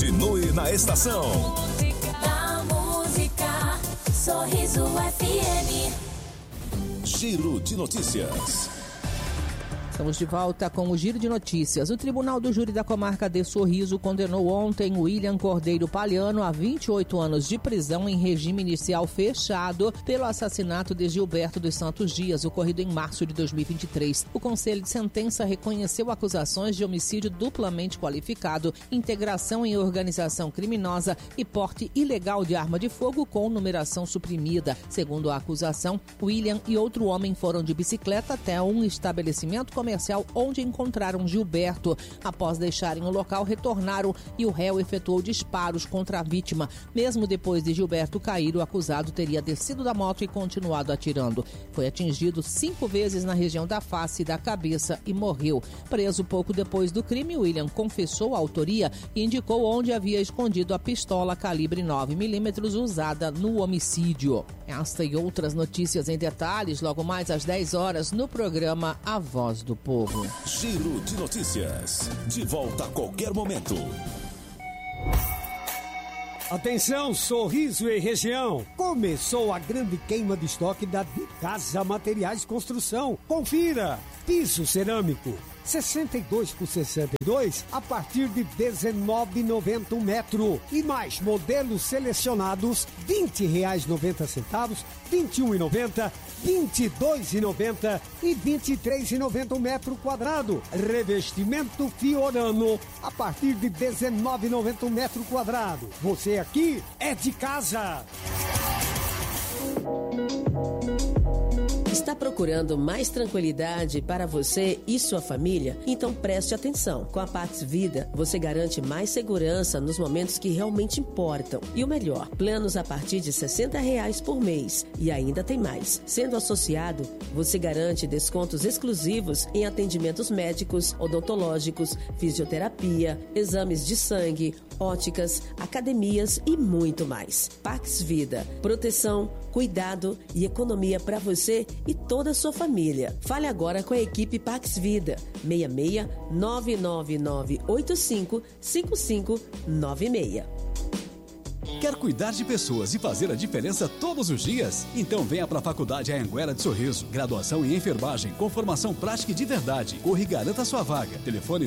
Continue na estação. Da música, Sorriso FM. Giro de notícias. Estamos de volta com o Giro de Notícias. O Tribunal do Júri da Comarca de Sorriso condenou ontem William Cordeiro Palhano a 28 anos de prisão em regime inicial fechado pelo assassinato de Gilberto dos Santos Dias, ocorrido em março de 2023. O Conselho de Sentença reconheceu acusações de homicídio duplamente qualificado, integração em organização criminosa e porte ilegal de arma de fogo com numeração suprimida. Segundo a acusação, William e outro homem foram de bicicleta até um estabelecimento comercial onde encontraram Gilberto. Após deixarem o local, retornaram e o réu efetuou disparos contra a vítima. Mesmo depois de Gilberto cair, o acusado teria descido da moto e continuado atirando. Foi atingido 5 vezes na região da face e da cabeça e morreu. Preso pouco depois do crime, William confessou a autoria e indicou onde havia escondido a pistola calibre 9mm usada no homicídio. Esta e outras notícias em detalhes logo mais às 10 horas no programa A Voz do Povo. Giro de notícias. De volta a qualquer momento. Atenção, Sorriso e região. Começou a grande queima de estoque da De Casa Materiais Construção. Confira. Piso cerâmico 62 por 62 a partir de R$19,90 metro. E mais modelos selecionados R$20,90, R$21,90, R$22,90 e R$23,90 metro quadrado. Revestimento Fiorano a partir de R$19,90 metro quadrado. Você aqui é de casa. Está procurando mais tranquilidade para você e sua família? Então preste atenção. Com a Pax Vida, você garante mais segurança nos momentos que realmente importam. E o melhor, planos a partir de R$60 por mês. E ainda tem mais. Sendo associado, você garante descontos exclusivos em atendimentos médicos, odontológicos, fisioterapia, exames de sangue, óticas, academias e muito mais. Pax Vida, proteção, cuidado e economia para você e toda a sua família. Fale agora com a equipe Pax Vida. 66 99985 5596. Quer cuidar de pessoas e fazer a diferença todos os dias? Então venha para a Faculdade Anhanguera de Sorriso. Graduação em enfermagem com formação prática e de verdade. Corre e garanta sua vaga. Telefone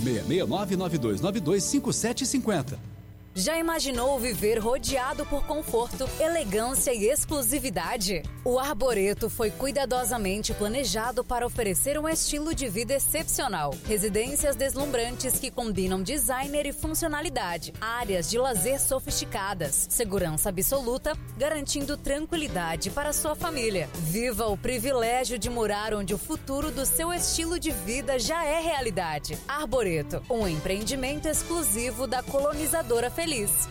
66992925750. Já imaginou viver rodeado por conforto, elegância e exclusividade? O Arboreto foi cuidadosamente planejado para oferecer um estilo de vida excepcional. Residências deslumbrantes que combinam designer e funcionalidade. Áreas de lazer sofisticadas. Segurança absoluta, garantindo tranquilidade para sua família. Viva o privilégio de morar onde o futuro do seu estilo de vida já é realidade. Arboreto, um empreendimento exclusivo da colonizadora feliz.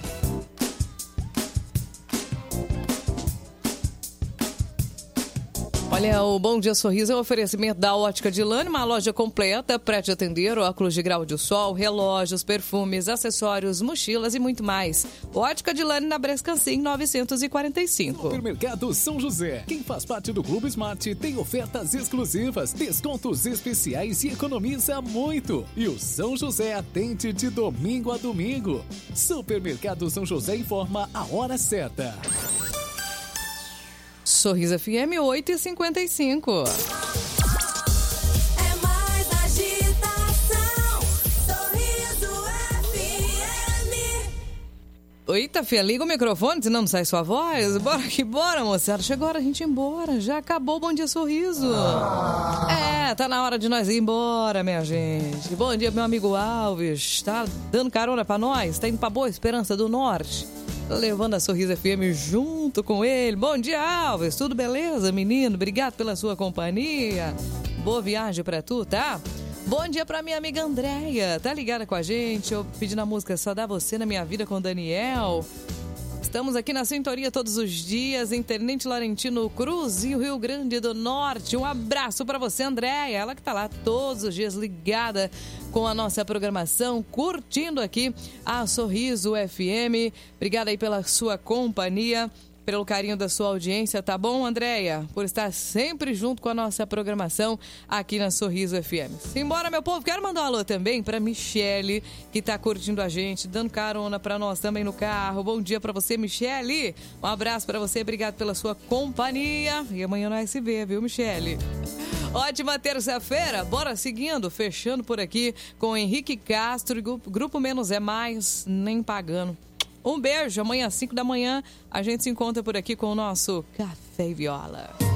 Olha, o Bom Dia Sorriso é um oferecimento da Ótica Dilane, uma loja completa para te atender, óculos de grau de sol, relógios, perfumes, acessórios, mochilas e muito mais. Ótica Dilane na Brescancim 945. Supermercado São José. Quem faz parte do Clube Smart tem ofertas exclusivas, descontos especiais e economiza muito. E o São José atende de domingo a domingo. Supermercado São José informa a hora certa. Sorriso FM 8h55. É mais agitação. Sorriso FM. Eita, filha, liga o microfone, senão não sai sua voz. Bora que bora, moçada. Chegou a hora a gente ir embora. Já acabou o Bom Dia Sorriso. Tá na hora de nós ir embora, minha gente. Bom dia, meu amigo Alves. Tá dando carona pra nós? Tá indo pra Boa Esperança do Norte? Levando a Sorriso FM junto com ele. Bom dia, Alves. Tudo beleza, menino? Obrigado pela sua companhia. Boa viagem pra tu, tá? Bom dia pra minha amiga Andréia. Tá ligada com a gente? Eu pedindo a música Só Dá Você na Minha Vida com o Daniel. Estamos aqui na sintonia todos os dias em Tenente Laurentino Cruz e o Rio Grande do Norte. Um abraço para você, Andréia. Ela que tá lá todos os dias ligada com a nossa programação, curtindo aqui a Sorriso FM. Obrigada aí pela sua companhia. pelo carinho da sua audiência, tá bom, Andréia? Por estar sempre junto com a nossa programação aqui na Sorriso FM. Simbora, meu povo. Quero mandar um alô também pra Michele, que tá curtindo a gente, dando carona pra nós também no carro. Bom dia pra você, Michele. Um abraço pra você, obrigado pela sua companhia. E amanhã nós se vê, viu, Michele? Ótima terça-feira. Bora seguindo, fechando por aqui com Henrique Castro, Grupo Menos é Mais, nem pagando. Um beijo, amanhã às 5 da manhã a gente se encontra por aqui com o nosso Café e Viola.